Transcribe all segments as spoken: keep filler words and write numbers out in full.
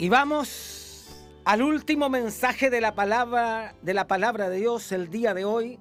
Y vamos al último mensaje de la palabra de la palabra de Dios el día de hoy.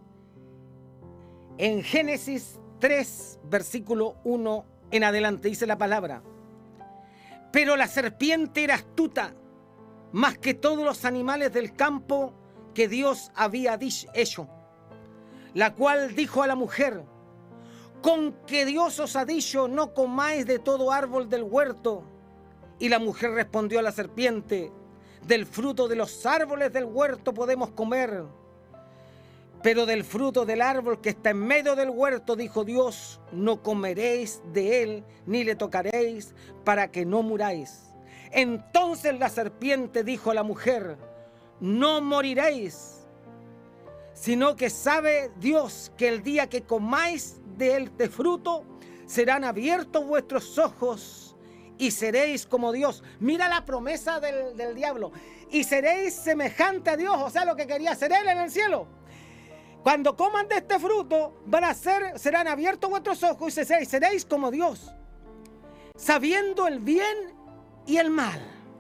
En Génesis tres, versículo uno en adelante, dice la palabra: pero la serpiente era astuta más que todos los animales del campo que Dios había hecho, la cual dijo a la mujer: con que Dios os ha dicho, no comáis de todo árbol del huerto. Y la mujer respondió a la serpiente: del fruto de los árboles del huerto podemos comer, pero del fruto del árbol que está en medio del huerto, dijo Dios, no comeréis de él, ni le tocaréis, para que no muráis. Entonces la serpiente dijo a la mujer: no moriréis, sino que sabe Dios que el día que comáis de este fruto, serán abiertos vuestros ojos y seréis como Dios. Mira la promesa del, del diablo. Y seréis semejante a Dios, o sea, lo que quería hacer él en el cielo. Cuando coman de este fruto, van a ser, serán abiertos vuestros ojos y seréis, seréis como Dios, sabiendo el bien y el mal.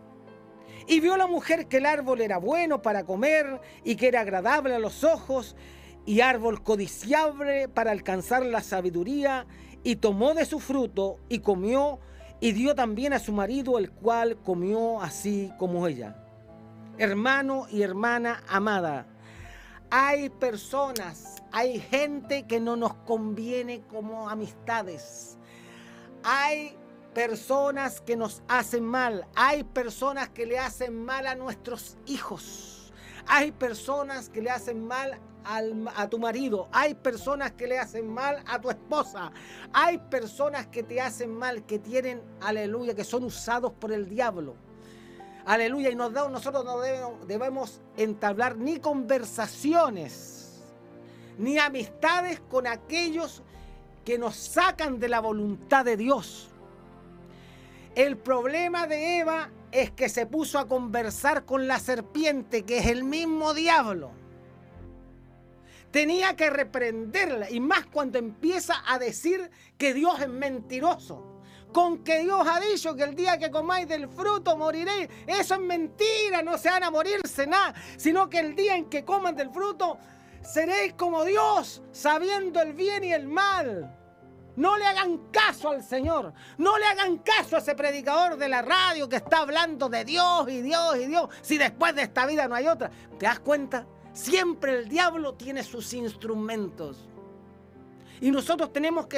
Y vio la mujer que el árbol era bueno para comer y que era agradable a los ojos y árbol codiciable para alcanzar la sabiduría, y tomó de su fruto y comió, y dio también a su marido, el cual comió así como ella. Hermano y hermana amada, hay personas, hay gente que no nos conviene como amistades. Hay personas que nos hacen mal. Hay personas que le hacen mal a nuestros hijos. Hay personas que le hacen mal al, a tu marido. Hay personas que le hacen mal a tu esposa. Hay personas que te hacen mal, que tienen, aleluya, que son usados por el diablo. Aleluya, y nos da, nosotros no debemos, debemos entablar ni conversaciones, ni amistades con aquellos que nos sacan de la voluntad de Dios. El problema de Eva es que se puso a conversar con la serpiente, que es el mismo diablo. Tenía que reprenderla, y más cuando empieza a decir que Dios es mentiroso. Con que Dios ha dicho que el día que comáis del fruto moriréis. Eso es mentira, no se van a morirse nada, sino que el día en que coman del fruto seréis como Dios, sabiendo el bien y el mal. No le hagan caso al Señor, no le hagan caso a ese predicador de la radio que está hablando de Dios y Dios y Dios, si después de esta vida no hay otra. ¿Te das cuenta? Siempre el diablo tiene sus instrumentos. Y nosotros tenemos que